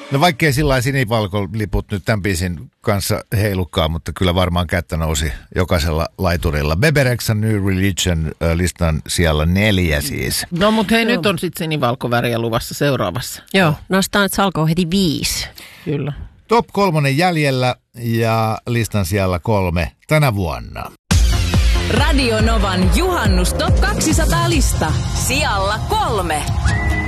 No vaikkei sillä sinivalkoliput nyt tämän biisin kanssa heilukkaan, mutta kyllä varmaan kättä nousi jokaisella laiturilla. Bebe Rexhan New Religion listan siellä 4 siis. No mutta hei, nyt on sitten sinivalkoväriä luvassa seuraavassa. Joo, nostaa nyt salkoon heti 5. Kyllä. Top 3 jäljellä ja listan siellä 3 tänä vuonna. Radio Novan juhannus Top 200 lista. Sijalla 3.